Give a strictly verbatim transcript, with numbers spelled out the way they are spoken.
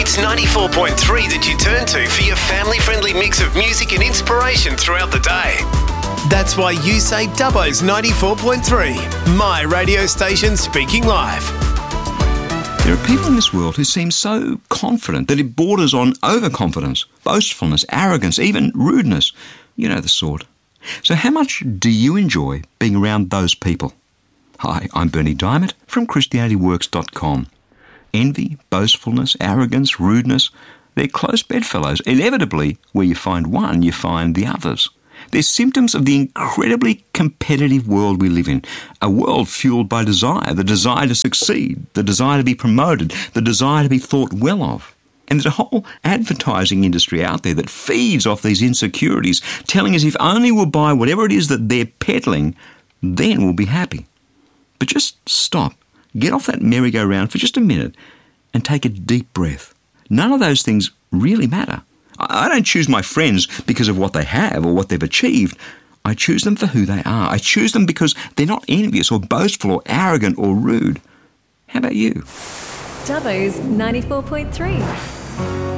It's ninety-four point three that you turn to for your family-friendly mix of music and inspiration throughout the day. That's why you say Dubbo's ninety-four point three, my radio station speaking live. There are people in this world who seem so confident that it borders on overconfidence, boastfulness, arrogance, even rudeness. You know the sort. So how much do you enjoy being around those people? Hi, I'm Bernie Diamond from Christianity Works dot com. Envy, boastfulness, arrogance, rudeness, they're close bedfellows. Inevitably, where you find one, you find the others. They're symptoms of the incredibly competitive world we live in, a world fueled by desire, the desire to succeed, the desire to be promoted, the desire to be thought well of. And there's a whole advertising industry out there that feeds off these insecurities, telling us if only we'll buy whatever it is that they're peddling, then we'll be happy. But just stop, get off that merry-go-round for just a minute and take a deep breath. None of those things really matter. I don't choose my friends because of what they have or what they've achieved. I choose them for who they are. I choose them because they're not envious or boastful or arrogant or rude. How about you? Dubbo's ninety-four point three.